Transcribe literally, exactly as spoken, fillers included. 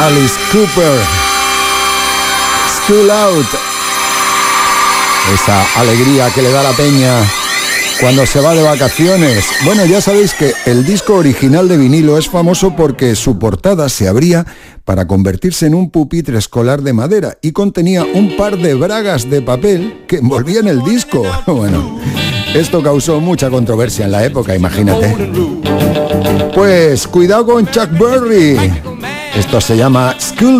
Alice Cooper, School Out. Esa alegría que le da la peña cuando se va de vacaciones. Bueno, ya sabéis que el disco original de vinilo es famoso porque su portada se abría para convertirse en un pupitre escolar de madera y contenía un par de bragas de papel que envolvían el disco. Bueno, esto causó mucha controversia en la época, imagínate. Pues cuidado con Chuck Berry. Esto se llama School